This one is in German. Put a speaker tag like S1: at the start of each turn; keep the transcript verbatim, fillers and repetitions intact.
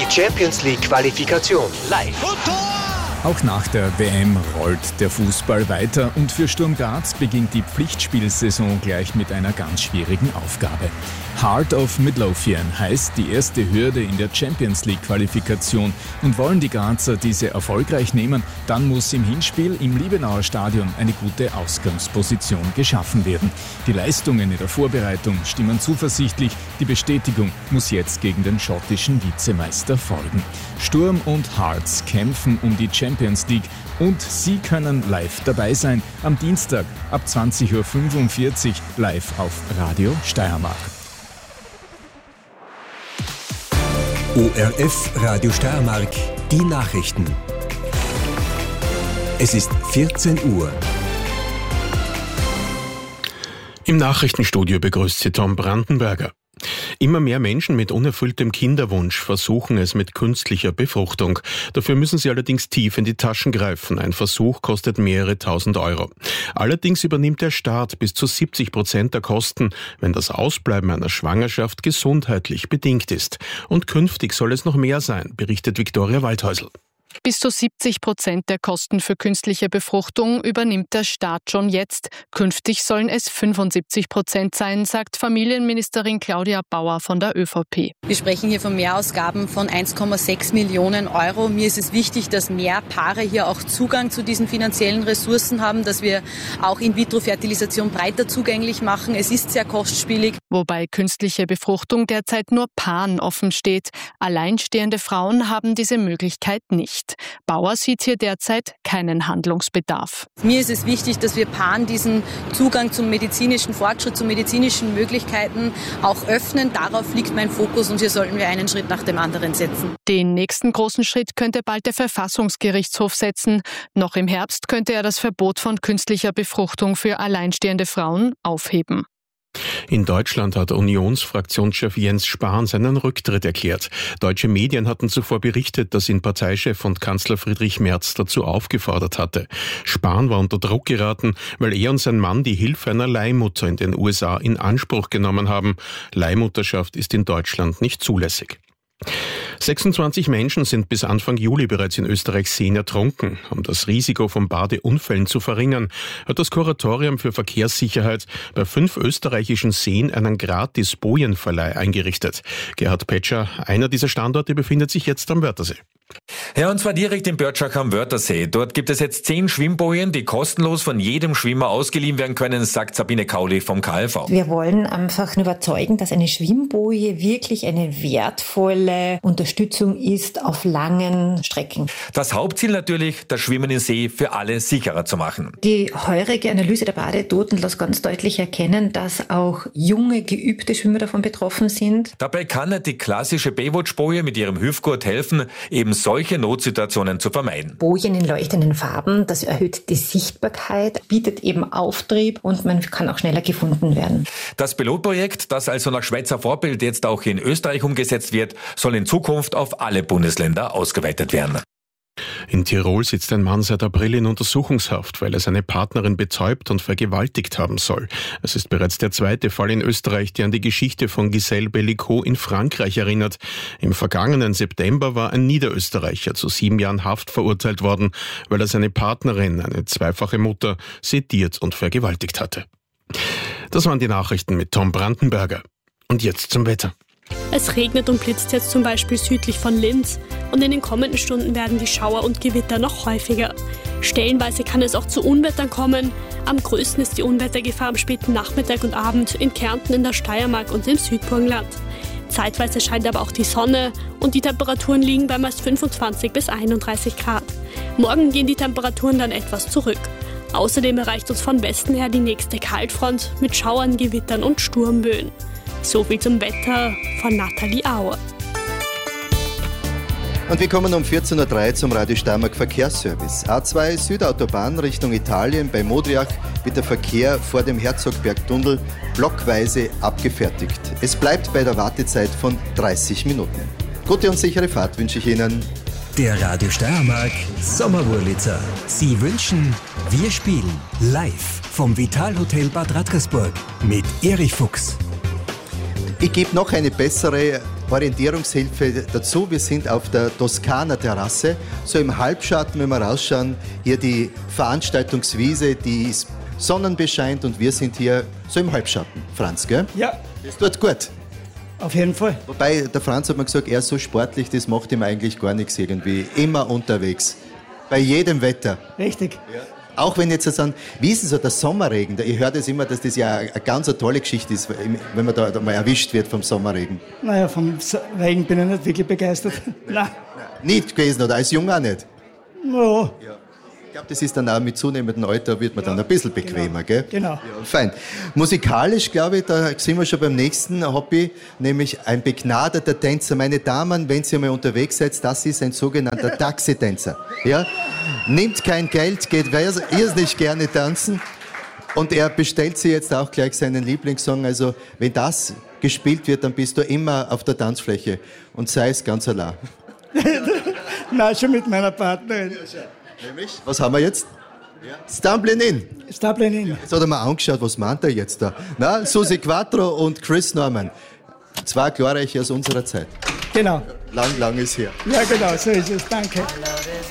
S1: Champions League Qualifikation live.
S2: Auch nach der W M rollt der Fußball weiter und für Sturm Graz beginnt die Pflichtspielsaison gleich mit einer ganz schwierigen Aufgabe. Heart of Midlothian heißt die erste Hürde in der Champions League Qualifikation, und wollen die Grazer diese erfolgreich nehmen, dann muss im Hinspiel im Liebenauer Stadion eine gute Ausgangsposition geschaffen werden. Die Leistungen in der Vorbereitung stimmen zuversichtlich, die Bestätigung muss jetzt gegen den schottischen Vizemeister folgen. Sturm und Hearts kämpfen um die Champions League und Sie können live dabei sein am Dienstag ab zwanzig Uhr fünfundvierzig live auf Radio Steiermark.
S3: O R F Radio Steiermark, die Nachrichten. Es ist vierzehn Uhr.
S4: Im Nachrichtenstudio begrüßt Sie Tom Brandenberger. Immer mehr Menschen mit unerfülltem Kinderwunsch versuchen es mit künstlicher Befruchtung. Dafür müssen sie allerdings tief in die Taschen greifen. Ein Versuch kostet mehrere tausend Euro. Allerdings übernimmt der Staat bis zu siebzig Prozent der Kosten, wenn das Ausbleiben einer Schwangerschaft gesundheitlich bedingt ist. Und künftig soll es noch mehr sein, berichtet Viktoria Waldhäusl.
S5: Bis zu siebzig Prozent der Kosten für künstliche Befruchtung übernimmt der Staat schon jetzt. Künftig sollen es fünfundsiebzig Prozent sein, sagt Familienministerin Claudia Bauer von der ÖVP.
S6: Wir sprechen hier von Mehrausgaben von eins Komma sechs Millionen Euro. Mir ist es wichtig, dass mehr Paare hier auch Zugang zu diesen finanziellen Ressourcen haben, dass wir auch In-vitro-Fertilisation breiter zugänglich machen. Es ist sehr kostspielig.
S5: Wobei künstliche Befruchtung derzeit nur Paaren offen steht. Alleinstehende Frauen haben diese Möglichkeit nicht. Bauer sieht hier derzeit keinen Handlungsbedarf.
S6: Mir ist es wichtig, dass wir Paaren diesen Zugang zum medizinischen Fortschritt, zu medizinischen Möglichkeiten auch öffnen. Darauf liegt mein Fokus und hier sollten wir einen Schritt nach dem anderen setzen.
S5: Den nächsten großen Schritt könnte bald der Verfassungsgerichtshof setzen. Noch im Herbst könnte er das Verbot von künstlicher Befruchtung für alleinstehende Frauen aufheben.
S4: In Deutschland hat Unionsfraktionschef Jens Spahn seinen Rücktritt erklärt. Deutsche Medien hatten zuvor berichtet, dass ihn Parteichef und Kanzler Friedrich Merz dazu aufgefordert hatte. Spahn war unter Druck geraten, weil er und sein Mann die Hilfe einer Leihmutter in den U S A in Anspruch genommen haben. Leihmutterschaft ist in Deutschland nicht zulässig. sechsundzwanzig Menschen sind bis Anfang Juli bereits in Österreichs Seen ertrunken. Um das Risiko von Badeunfällen zu verringern, hat das Kuratorium für Verkehrssicherheit bei fünf österreichischen Seen einen Gratis-Bojenverleih eingerichtet. Gerhard Petscher, einer dieser Standorte, befindet sich jetzt am Wörthersee.
S7: Ja, und zwar direkt in Börtschach am Wörthersee. Dort gibt es jetzt zehn Schwimmbojen, die kostenlos von jedem Schwimmer ausgeliehen werden können, sagt Sabine Kauli vom K L V.
S8: Wir wollen einfach überzeugen, dass eine Schwimmboje wirklich eine wertvolle Unterstützung ist auf langen Strecken.
S7: Das Hauptziel natürlich, das Schwimmen im See für alle sicherer zu machen.
S8: Die heurige Analyse der Badetoten lässt ganz deutlich erkennen, dass auch junge, geübte Schwimmer davon betroffen sind.
S7: Dabei kann die klassische Baywatch-Boje mit ihrem Hüftgurt helfen, eben solche Notsituationen zu vermeiden.
S8: Bojen in leuchtenden Farben, das erhöht die Sichtbarkeit, bietet eben Auftrieb und man kann auch schneller gefunden werden.
S7: Das Pilotprojekt, das also nach Schweizer Vorbild jetzt auch in Österreich umgesetzt wird, soll in Zukunft auf alle Bundesländer ausgeweitet werden.
S4: In Tirol sitzt ein Mann seit April in Untersuchungshaft, weil er seine Partnerin betäubt und vergewaltigt haben soll. Es ist bereits der zweite Fall in Österreich, der an die Geschichte von Gisèle Bellico in Frankreich erinnert. Im vergangenen September war ein Niederösterreicher zu sieben Jahren Haft verurteilt worden, weil er seine Partnerin, eine zweifache Mutter, sediert und vergewaltigt hatte. Das waren die Nachrichten mit Tom Brandenberger. Und jetzt zum Wetter.
S9: Es regnet und blitzt jetzt zum Beispiel südlich von Linz und in den kommenden Stunden werden die Schauer und Gewitter noch häufiger. Stellenweise kann es auch zu Unwettern kommen. Am größten ist die Unwettergefahr am späten Nachmittag und Abend in Kärnten, in der Steiermark und im Südburgenland. Zeitweise scheint aber auch die Sonne und die Temperaturen liegen bei meist fünfundzwanzig bis einunddreißig Grad. Morgen gehen die Temperaturen dann etwas zurück. Außerdem erreicht uns von Westen her die nächste Kaltfront mit Schauern, Gewittern und Sturmböen. So viel zum Wetter von Nathalie Auer.
S10: Und wir kommen um vierzehn Uhr drei zum Radio Steiermark Verkehrsservice. A zwei Südautobahn Richtung Italien bei Modriach wird der Verkehr vor dem Herzogbergtunnel blockweise abgefertigt. Es bleibt bei der Wartezeit von dreißig Minuten. Gute und sichere Fahrt wünsche ich Ihnen.
S3: Der Radio Steiermark Sommerwurlitzer. Sie wünschen, wir spielen live vom Vitalhotel Bad Radkersburg mit Erich Fuchs.
S10: Ich gebe noch eine bessere Orientierungshilfe dazu. Wir sind auf der Toskana-Terrasse, so im Halbschatten, wenn wir rausschauen. Hier die Veranstaltungswiese, die ist sonnenbescheint und wir sind hier so im Halbschatten. Franz, gell?
S11: Ja.
S10: Das tut gut.
S11: Auf jeden Fall.
S10: Wobei, der Franz hat mir gesagt, er ist so sportlich, das macht ihm eigentlich gar nichts irgendwie. Immer unterwegs. Bei jedem Wetter.
S11: Richtig.
S10: Ja. Auch wenn jetzt so ein, wie ist denn so der Sommerregen? Ich höre das immer, dass das ja eine ganz tolle Geschichte ist, wenn man da, da mal erwischt wird vom Sommerregen.
S11: Naja, vom Regen bin ich nicht wirklich begeistert. Nein.
S10: Nicht gewesen, oder? Als Jung auch nicht?
S11: No.
S10: Ja. Ich glaube, das ist dann auch mit zunehmendem Alter, wird man ja dann ein bisschen bequemer,
S11: genau.
S10: Gell?
S11: Genau.
S10: Ja, fein. Musikalisch, glaube ich, da sind wir schon beim nächsten Hobby, nämlich ein begnadeter Tänzer. Meine Damen, wenn Sie einmal unterwegs seid, das ist ein sogenannter Taxitänzer. Ja? Nimmt kein Geld, geht irrsinnig gerne tanzen und er bestellt sich jetzt auch gleich seinen Lieblingssong. Also, wenn das gespielt wird, dann bist du immer auf der Tanzfläche und sei es ganz allein.
S11: Nein, schon mit meiner Partnerin.
S10: Nämlich? Was haben wir jetzt? Ja. Stumbling In.
S11: Stumbling In.
S10: Jetzt hat er mal angeschaut, was meint er jetzt da? Na, Susi Quattro und Chris Norman. Zwei Glorreiche aus unserer Zeit.
S11: Genau.
S10: Lang, lang ist her.
S11: Ja, genau, so ist es. Danke.